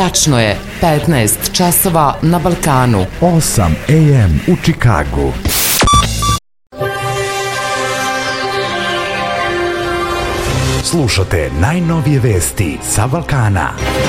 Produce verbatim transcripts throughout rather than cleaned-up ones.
Tačno je petnaest časova na Balkanu. osam a m u Čikagu. Slušate najnovije vesti sa Balkana.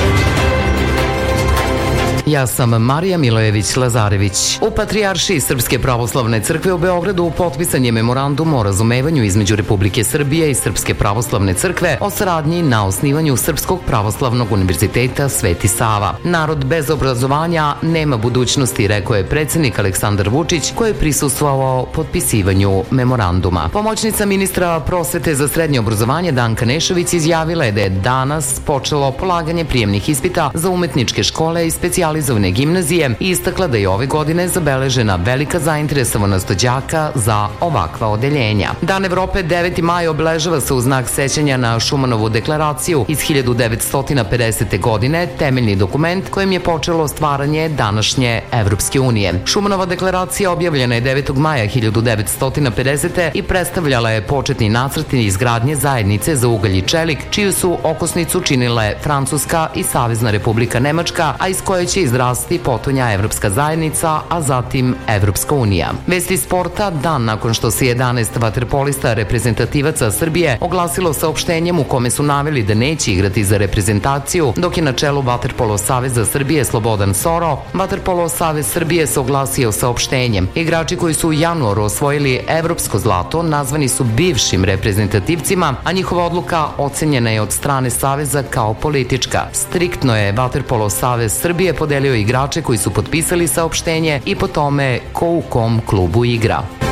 Ja sam Marija Milojević-Lazarević. U Patrijaršiji Srpske pravoslavne crkve u Beogradu potpisan je memorandum o razumevanju između Republike Srbije i Srpske pravoslavne crkve o saradnji na osnivanju Srpskog pravoslavnog univerziteta Sveti Sava. Narod bez obrazovanja nema budućnosti, rekao je predsjednik Aleksandar Vučić, koji je prisustvovao potpisivanju memoranduma. Pomoćnica ministra prosvete za srednje obrazovanje Danka Nešović izjavila je da je danas počelo polaganje prijemnih ispita za umetničke škole i specijalizovane gimnazije i istakla da je ove godine zabeležena velika zainteresovanost đaka za ovakva odeljenja. Dan Evrope deveti maj obeležava se u znak sećanja na Šumanovu deklaraciju iz hiljadu devetsto pedesete. godine, temeljni dokument kojim je počelo stvaranje današnje Evropske unije. Šumanova deklaracija objavljena je devetog maja hiljadu devetsto pedesete. i predstavljala je početni nacrt izgradnje zajednice za ugalj i čelik, čiju su okosnicu činile Francuska i Savezna Republika Nemačka, a iz koje će izrasti potonja Evropska zajednica, a zatim Evropska unija. Vesti sporta, dan nakon što se jedanaest vaterpolista reprezentativaca Srbije oglasilo saopštenjem u kome su naveli da neće igrati za reprezentaciju, dok je na čelu Vaterpolo Saveza Srbije Slobodan Soro, Vaterpolo Savez Srbije se oglasio saopštenjem. Igrači koji su u januaru osvojili evropsko zlato nazvani su bivšim reprezentativcima, a njihova odluka ocenjena je od strane Saveza kao politička. Striktno je Vaterpolo Savez Srbije podelio igrače koji su potpisali saopštenje i po tome ko u kom klubu igra.